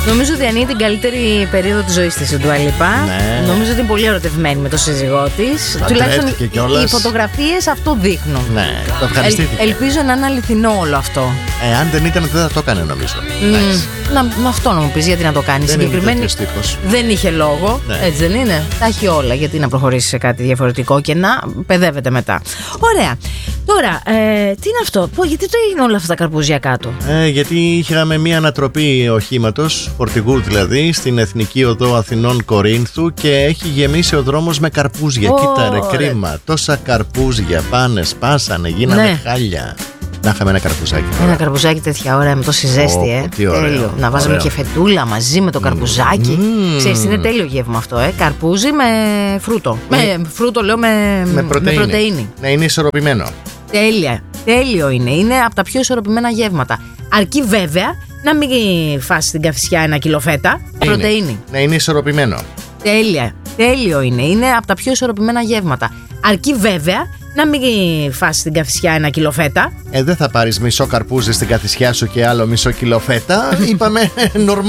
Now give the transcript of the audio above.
Νομίζω ότι ανοίγει την καλύτερη περίοδο της ζωής της η Ντουα Λίπα. Ναι. Νομίζω ότι είναι πολύ ερωτευμένη με τον σύζυγό της. Τουλάχιστον οι φωτογραφίες αυτό δείχνουν. Ναι, το ευχαριστήθηκα. Ελπίζω να είναι αληθινό όλο αυτό. Αν δεν ήταν, δεν θα το έκανε, νομίζω. Με αυτό να μου πεις, γιατί να το κάνει. Συγκεκριμένη. Δεν είχε λόγο. Ναι. Έτσι δεν είναι. Τα έχει όλα. Γιατί να προχωρήσει σε κάτι διαφορετικό και να παιδεύεται μετά. Ωραία. Τώρα, τι είναι αυτό, γιατί το έγιναν όλα αυτά τα καρπούζια κάτω? Γιατί είχαμε μία ανατροπή οχήματος, φορτηγού δηλαδή, στην Εθνική Οδό Αθηνών Κορίνθου και έχει γεμίσει ο δρόμος με καρπούζια. Κοίτα ρε, κρίμα. Τόσα καρπούζια πάνε, σπάσανε, γίνανε χάλια. Να είχαμε ένα καρπουζάκι. Ένα καρπουζάκι τέτοια ώρα με τόση ζέστη, τέλειο. Να βάζουμε και φετούλα μαζί με το καρπουζάκι. Ξέρεις, είναι τέλειο γεύμα αυτό, καρπούζι με φρούτο. Με φρούτο, λέω, με πρωτεΐνη. Ναι, είναι ισορροπημένο. Τέλεια. Τέλειο είναι. Είναι από τα πιο ισορροπημένα γεύματα. Αρκεί βέβαια να μην φας στην καφισιά 1 κιλό φέτα. Πρωτεΐνη. Ναι, είναι ισορροπημένο. Τέλεια. Τέλειο είναι. Είναι από τα πιο ισορροπημένα γεύματα. Αρκεί βέβαια να μην φας στην καφισιά 1 κιλό φέτα. Δεν θα πάρεις μισό καρπούζι στην καθισιά σου και άλλο μισό κιλό φέτα. Είπαμε normal.